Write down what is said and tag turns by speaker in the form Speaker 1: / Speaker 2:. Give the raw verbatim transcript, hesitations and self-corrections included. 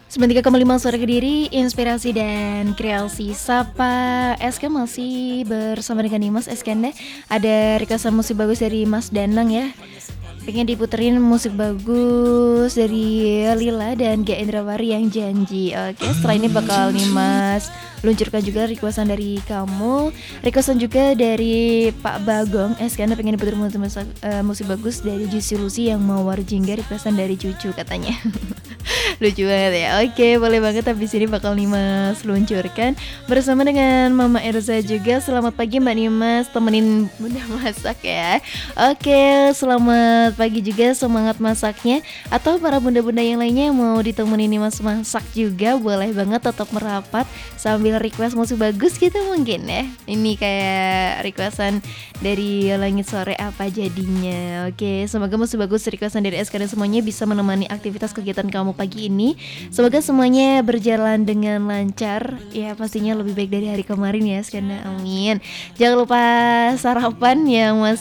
Speaker 1: sembilan puluh tiga koma lima Suara Kediri, inspirasi dan kreasi Sapa S K masih bersama dengan Dimas Eskanda. Ada requestan musik bagus dari Mas Danang ya. Pengen diputerin musik bagus dari Lila dan G Indrawari yang janji. Oke, setelah ini bakal nih Mas luncurkan juga requestan dari kamu. Requestan juga dari Pak Bagong Eskanda pengen diputerin musik, musik, uh, musik bagus dari Juicy Lucy yang mawar jingga. Requestan dari cucu katanya. Lucu banget ya. Oke, boleh banget. Habis ini bakal Nimas luncurkan bersama dengan Mama Erza juga. Selamat pagi Mbak Nimas, temenin Bunda masak ya. Oke, selamat pagi juga, semangat masaknya. Atau para bunda-bunda yang lainnya yang mau ditemenin Nimas masak juga, boleh banget tetap merapat sambil request musik bagus gitu mungkin ya. Ini kayak requestan dari Langit Sore apa jadinya. Oke, semoga musik bagus requestan dari S K dan semuanya bisa menemani aktivitas kegiatan kamu pagi ini. Semoga semuanya berjalan dengan lancar. Ya pastinya lebih baik dari hari kemarin ya, Skanda. Amin. Jangan lupa sarapan yang masih